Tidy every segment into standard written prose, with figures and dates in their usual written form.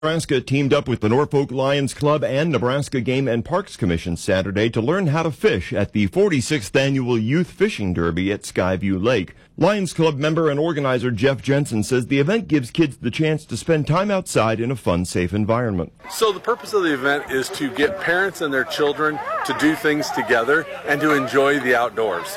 Nebraska teamed up with the Norfolk Lions Club and Nebraska Game and Parks Commission Saturday to learn how to fish at the 46th Annual Youth Fishing Derby at Skyview Lake. Lions Club member and organizer Jeff Jensen says the event gives kids the chance to spend time outside in a fun, safe environment. So the purpose of the event is to get parents and their children to do things together and to enjoy the outdoors.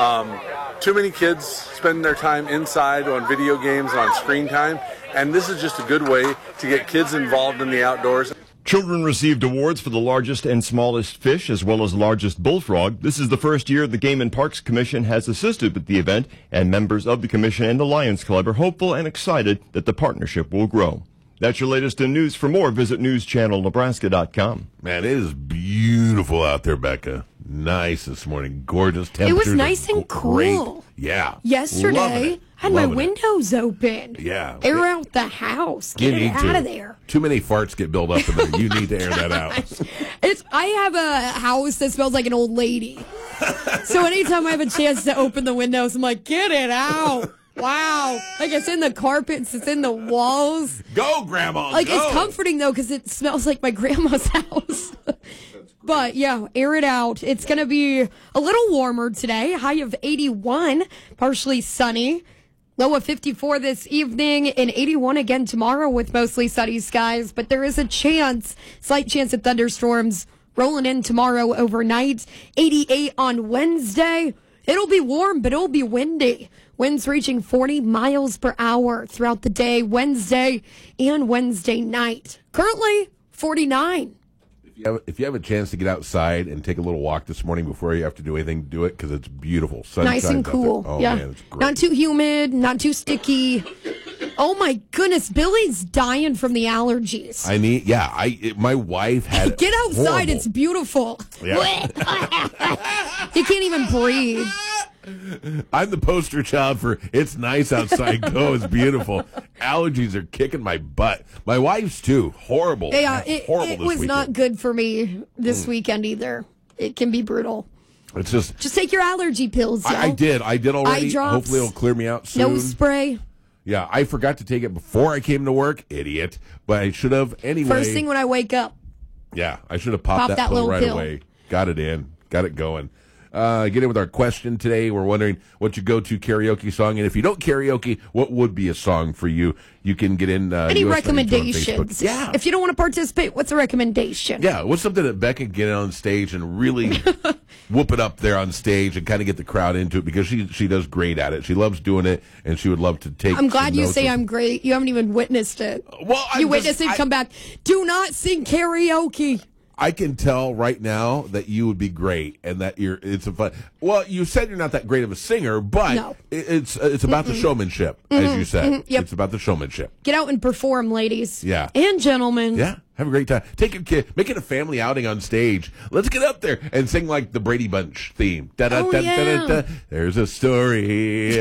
Too many kids spend their time inside on video games and on screen time, and this is just a good way to get kids involved in the outdoors. Children received awards for the largest and smallest fish as well as largest bullfrog. This is the first year the Game and Parks Commission has assisted with the event, and members of the commission and the Lions Club are hopeful and excited that the partnership will grow. That's your latest in news. For more, visit newschannelnebraska.com. Man, it is beautiful out there, Becca. Nice this morning. Gorgeous temperatures. It was nice and great. cool. Yeah. Yesterday, I had my windows open. Yeah. Air out the house. Get it out of there. Too many farts get built up in there. You need to air that out. I have a house that smells like an old lady. So anytime I have a chance to open the windows, I'm like, get it out. Wow. Like, it's in the carpets, it's in the walls. Go, Grandma, Like, go. it's comforting, though, because it smells like my grandma's house. But, yeah, air it out. It's going to be a little warmer today. High of 81, partially sunny. Low of 54 this evening and 81 again tomorrow with mostly sunny skies. But there is a slight chance of thunderstorms rolling in tomorrow overnight. 88 on Wednesday. It'll be warm, but it'll be windy. Winds reaching 40 miles per hour throughout the day, Wednesday night. Currently, 49. If you have a chance to get outside and take a little walk this morning before you have to do anything, do it because it's beautiful. Sun Nice and cool. Oh, yeah. man, it's great. Not too humid, not too sticky. Oh, my goodness. Billy's dying from the allergies. My wife had Get outside. horrible. It's beautiful. Yeah. You can't even breathe. I'm the poster child for it's nice outside. Go, it's beautiful. Allergies are kicking my butt. My wife's too. Horrible. Yeah, horrible it this was weekend. not good for me this weekend either. It can be brutal. It's just take your allergy pills. I did already. Eye drops, Hopefully it'll clear me out soon. Nose spray. Yeah, I forgot to take it before I came to work. Idiot. But I should have anyway. First thing when I wake up. Yeah, I should have popped that pill little right pill. away. Got it in. Got it going. Get in with our question today. We're wondering what your go-to karaoke song, and if you don't karaoke, what would be a song for you? You can get in. Any recommendations? Yeah. If you don't want to participate, what's a recommendation? Yeah. What's something that Becca can get on stage and really whoop it up there on stage and kind of get the crowd into it because she does great at it. She loves doing it, and she would love to take. I'm glad you notes say I'm great. You haven't even witnessed it. Well, you witnessed it. Come back. Do not sing karaoke. I can tell right now that you would be great and that it's a fun. Well, you said you're not that great of a singer, but No. it's about the showmanship, as you said. Yep. It's about the showmanship. Get out and perform, ladies. Yeah. And gentlemen. Yeah, have a great time. Take your kid, make it a family outing on stage. Let's get up there and sing like the Brady Bunch theme. Da-da-da-da-da-da. There's a story.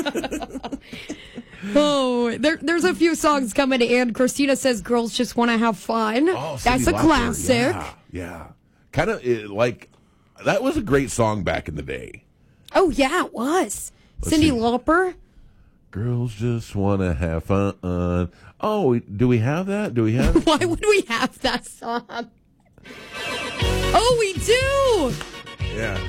Oh, there's a few songs coming in. Christina says girls just want to have fun. Oh, That's Cyndi a Lauper. classic. Yeah. Kind of like, that was a great song back in the day. Oh, yeah, it was. Let's Cyndi see. Lauper. Girls just want to have fun. Oh, do we have that? Do we have Why would we have that song? Oh, we do. Yeah.